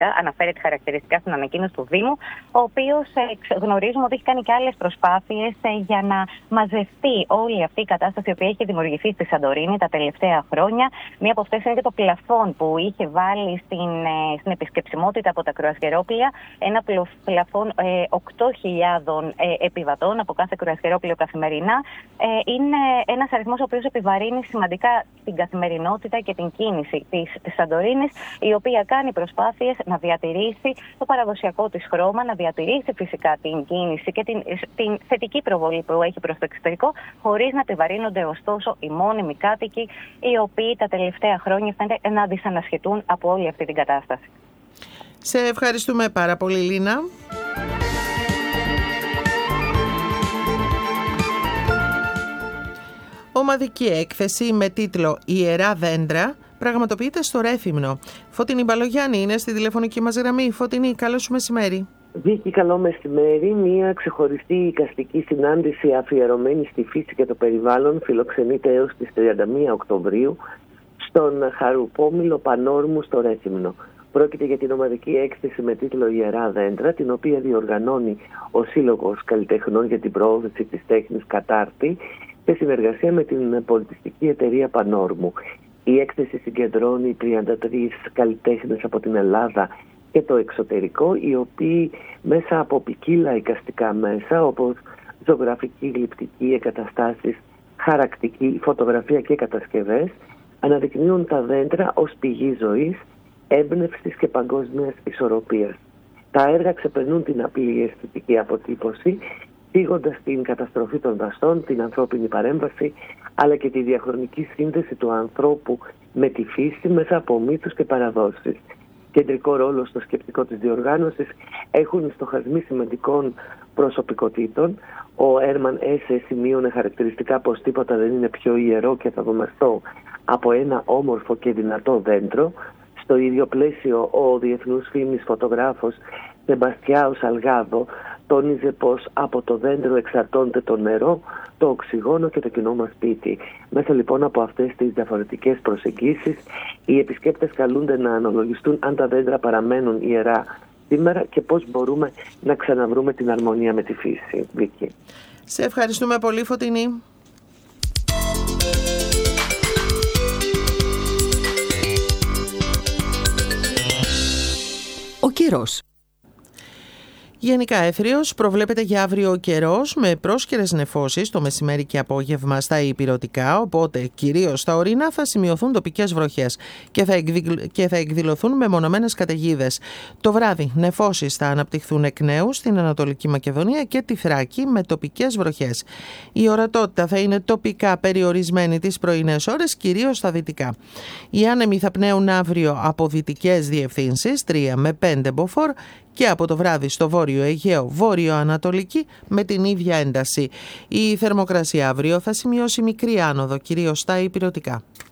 αναφέρεται χαρακτηριστικά στην ανακοίνωση του Δήμου, ο οποίος γνωρίζουμε ότι έχει κάνει και άλλες προσπάθειες για να μαζευτεί όλη αυτή η κατάσταση η οποία έχει δημιουργηθεί στη Σαντορίνη τα τελευταία χρόνια. Μία από αυτές είναι και το πλαφόν που είχε βάλει στην επισκεψιμότητα από τα κρουαζιερόπλια. Ένα πλαφόν 8.000 επιβατών από κάθε κρουαζιερόπλιο καθημερινά. Είναι ένας αριθμός ο οποίος επιβαρύνει σημαντικά την καθημερινότητα και την κίνηση της Σαντορίνης, η οποία κάνει προσπάθειες να διατηρήσει το παραδοσιακό της χρώμα, να διατηρήσει φυσικά την κίνηση και την θετική προβολή που έχει προς το εξωτερικό, χωρίς να επιβαρύνονται ωστόσο οι μόνιμοι κάτοικοι, οι οποίοι τα τελευταία χρόνια φαίνεται να δυσανασχετούν από όλη αυτή την κατάσταση. Σε ευχαριστούμε πάρα πολύ, Λίνα. Ομαδική έκθεση με τίτλο «Ιερά δέντρα» πραγματοποιείται στο Ρέθυμνο. Φωτεινή Μπαλογιάννη είναι στη τηλεφωνική μας γραμμή. Φωτεινή, καλό σου μεσημέρι. Βίκη, καλό μεσημέρι. Μια ξεχωριστή εικαστική συνάντηση αφιερωμένη στη φύση και το περιβάλλον φιλοξενείται έως τις 31 Οκτωβρίου στον Χαρουπόμηλο Πανόρμου στο Ρέθυμνο. Πρόκειται για την ομαδική έκθεση με τίτλο «Ιερά δέντρα», την οποία διοργανώνει ο Σύλλογος Καλλιτεχνών για την Προώθηση της Τέχνης Κατάρτη σε συνεργασία με την πολιτιστική εταιρεία Πανόρμου. Η έκθεση συγκεντρώνει 33 καλλιτέχνες από την Ελλάδα και το εξωτερικό, οι οποίοι μέσα από ποικίλα εικαστικά μέσα, όπως ζωγραφική, γλυπτική, εγκαταστάσεις, χαρακτική, φωτογραφία και κατασκευές, αναδεικνύουν τα δέντρα ως πηγή ζωής, έμπνευσης και παγκόσμιας ισορροπίας. Τα έργα ξεπερνούν την απλή αισθητική αποτύπωση, θίγοντας την καταστροφή των δασών, την ανθρώπινη παρέμβαση, αλλά και τη διαχρονική σύνδεση του ανθρώπου με τη φύση μέσα από μύθους και παραδόσεις. Κεντρικό ρόλο στο σκεπτικό της διοργάνωσης έχουν οι στοχασμοί σημαντικών προσωπικότητων. Ο Έρμαν Έσε σημείωνε χαρακτηριστικά πως τίποτα δεν είναι πιο ιερό και θαυμαστό από ένα όμορφο και δυνατό δέντρο. Στο ίδιο πλαίσιο, ο διεθνούς φήμης φωτογράφος Σεμπαστιάο Σαλγάδο τόνιζε πως από το δέντρο εξαρτώνται το νερό, το οξυγόνο και το κοινό μας σπίτι. Μέσα λοιπόν από αυτές τις διαφορετικές προσεγγίσεις, οι επισκέπτες καλούνται να αναλογιστούν αν τα δέντρα παραμένουν ιερά σήμερα και πώς μπορούμε να ξαναβρούμε την αρμονία με τη φύση. Βίκη. Σε ευχαριστούμε πολύ, Φωτεινή. Ο καιρός. Γενικά έθριος προβλέπεται για αύριο ο καιρός με πρόσκαιρες νεφώσεις το μεσημέρι και απόγευμα στα ηπειρωτικά, οπότε κυρίως στα ορεινά θα σημειωθούν τοπικές βροχές και θα εκδηλωθούν μεμονωμένες καταιγίδες. Το βράδυ νεφώσεις θα αναπτυχθούν εκ νέου στην Ανατολική Μακεδονία και τη Θράκη με τοπικές βροχές. Η ορατότητα θα είναι τοπικά περιορισμένη τις πρωινές ώρες, κυρίως στα δυτικά. Οι άνεμοι θα πνέουν αύριο από δυτικές διευθύνσεις 3 με 5 μποφόρ και από το βράδυ στο Βόρειο Αιγαίο, Βόρειο-Ανατολική με την ίδια ένταση. Η θερμοκρασία αύριο θα σημειώσει μικρή άνοδο, κυρίως στα ηπειρωτικά.